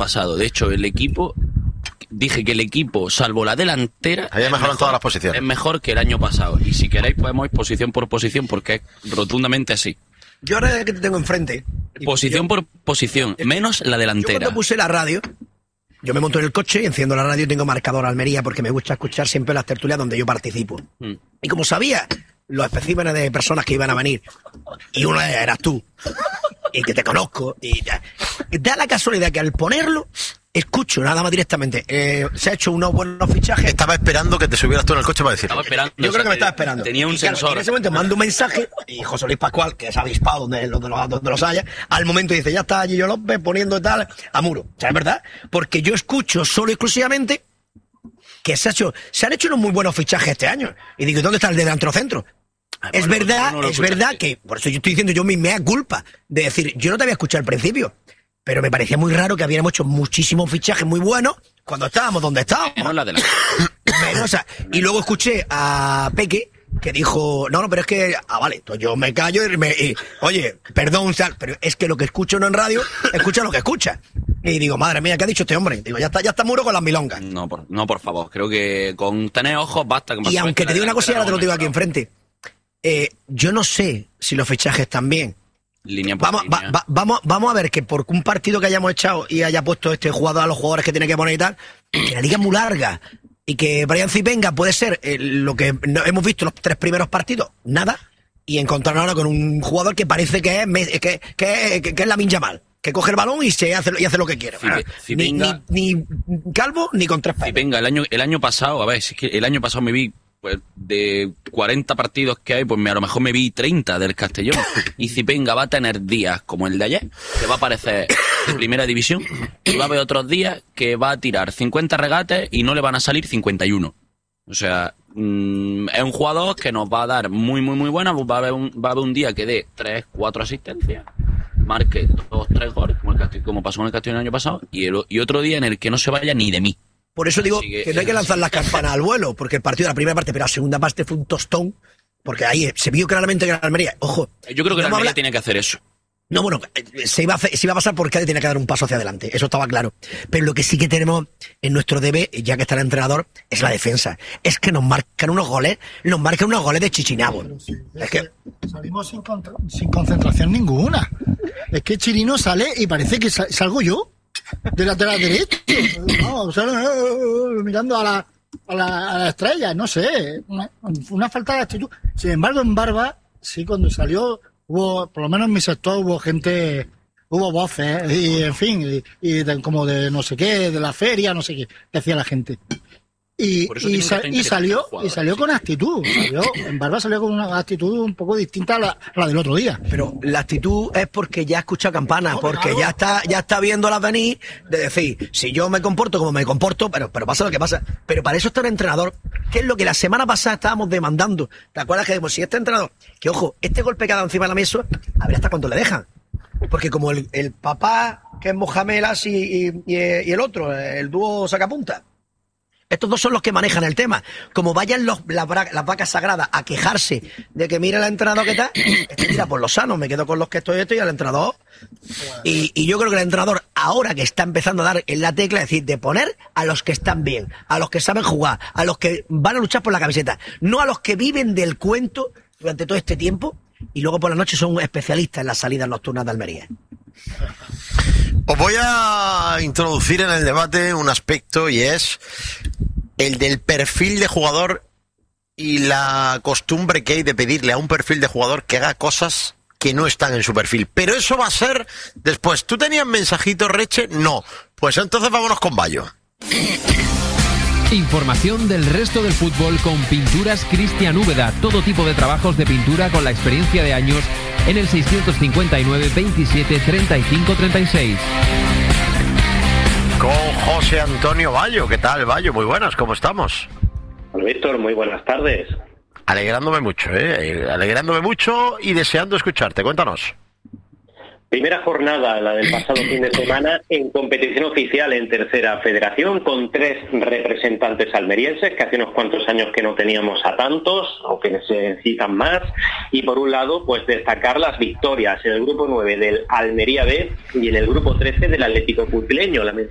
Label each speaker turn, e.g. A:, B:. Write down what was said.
A: pasado. De hecho, dije que el equipo, salvo la delantera,
B: había mejorado en todas las posiciones.
A: Es mejor que el año pasado. Y si queréis podemos ir posición por posición, porque es rotundamente así.
C: Yo ahora que te tengo enfrente...
A: Posición por posición, menos la delantera.
C: Yo cuando puse la radio, yo me monto en el coche, enciendo la radio y tengo marcador Almería, porque me gusta escuchar siempre las tertulias donde yo participo. Y como sabía los especímenes de personas que iban a venir, y uno eras tú, y que te conozco, y da la casualidad que al ponerlo, escucho nada más directamente. Se ha hecho unos buenos fichajes.
B: Estaba esperando que te subieras tú en el coche para decirlo.
C: Yo creo que me estaba esperando.
A: Tenía un sensor.
C: En ese momento mando un mensaje y José Luis Pascual, que es avispado donde los haya, al momento dice, ya está Gillo López poniendo tal a muro. O sea, es verdad. Porque yo escucho solo y exclusivamente que se han hecho unos muy buenos fichajes este año. Y digo, ¿dónde está el delantero centro? Es verdad que, por eso yo estoy diciendo yo mi mea culpa de decir, yo no te había escuchado al principio. Pero me parecía muy raro que hubiéramos hecho muchísimos fichajes muy buenos cuando estábamos donde estábamos. Y luego escuché a Peque que dijo, no, pero es que, vale, entonces yo me callo y oye, perdón, pero es que lo que escucho no en radio, escucha lo que escucha. Y digo, madre mía, ¿qué ha dicho este hombre? Digo, ya está muro con las milongas.
A: No, por favor, creo que con tener ojos basta.
C: Y aunque te digo una cosa, ahora te lo digo aquí enfrente, yo no sé si los fichajes están bien. Vamos a ver que por un partido que hayamos echado y haya puesto este jugador a los jugadores que tiene que poner y tal, que la liga es muy larga y que Brian Zipenga puede ser lo que hemos visto los 3 primeros partidos, nada, y encontrar ahora con un jugador que parece que es Lamine Yamal, que coge el balón y hace lo que quiere. Ni calvo ni con 3 pelos.
A: Zipenga, el año pasado, es que el año pasado me vi, pues de 40 partidos que hay, pues a lo mejor me vi 30 del Castellón. Y Zipenga va a tener días como el de ayer, que va a aparecer de primera división, y va a haber otros días que va a tirar 50 regates y no le van a salir 51. O sea, es un jugador que nos va a dar muy, muy, muy buena. Va a haber un día que dé 3, 4 asistencias, marque 2, 3 goles, como pasó en el Castellón el año pasado, y otro día en el que no se vaya ni de mí.
C: Por eso digo que no hay que lanzar las campanas al vuelo, porque el partido de la primera parte, pero la segunda parte fue un tostón, porque ahí se vio claramente que la Almería, ojo.
A: Yo creo que la Almería tiene que hacer eso.
C: No, bueno, se iba a pasar porque Cádiz tiene que dar un paso hacia adelante, eso estaba claro. Pero lo que sí que tenemos en nuestro debe, ya que está el entrenador, es la defensa. Es que nos marcan unos goles de chichinabo.
D: Es que salimos sin concentración ninguna. Es que Chirino sale y parece que salgo yo. De lateral derecho, mirando a la estrella, no sé, una falta de actitud. Sin embargo, en Barba, sí, cuando salió, por lo menos en mi sector, hubo voces, y en fin, como de no sé qué, de la feria, no sé qué, decía la gente. Y salió con actitud. En Barba salió con una actitud un poco distinta a la del otro día.
C: Pero la actitud es porque ya escucha campanas, porque ya está viéndolas venir, de decir, si yo me comporto como me comporto, pero pasa lo que pasa. Pero para eso está el entrenador, que es lo que la semana pasada estábamos demandando. ¿Te acuerdas que decimos, si este entrenador, que ojo, este golpe que ha dado encima de la mesa, a ver hasta cuánto le dejan? Porque como el papá, que es Mohamed Asi y el otro, el dúo sacapunta, estos dos son los que manejan el tema. Como vayan las vacas sagradas a quejarse de que mira el entrenador que tal, mira, por lo sano, me quedo con los que estoy y al entrenador. Y yo creo que el entrenador, ahora que está empezando a dar en la tecla, es decir, de poner a los que están bien, a los que saben jugar, a los que van a luchar por la camiseta, no a los que viven del cuento durante todo este tiempo y luego por la noche son especialistas en las salidas nocturnas de Almería.
B: Os voy a introducir en el debate un aspecto y es el del perfil de jugador y la costumbre que hay de pedirle a un perfil de jugador que haga cosas que no están en su perfil. Pero eso va a ser después. ¿Tú tenías mensajitos, Reche? No. Pues entonces vámonos con Bayo.
E: Información del resto del fútbol con Pinturas Cristian Úbeda. Todo tipo de trabajos de pintura con la experiencia de años en el 659 27 35 36.
B: Con José Antonio Bayo. ¿Qué tal, Bayo? Muy buenas, ¿cómo estamos?
F: Hola, Víctor, muy buenas tardes.
B: Alegrándome mucho y deseando escucharte. Cuéntanos.
F: Primera jornada, la del pasado fin de semana, en competición oficial en Tercera Federación, con 3 representantes almerienses, que hace unos cuantos años que no teníamos a tantos, o que se necesitan más. Y por un lado, pues destacar las victorias en el grupo 9 del Almería B y en el grupo 13 del Atlético Pucileño.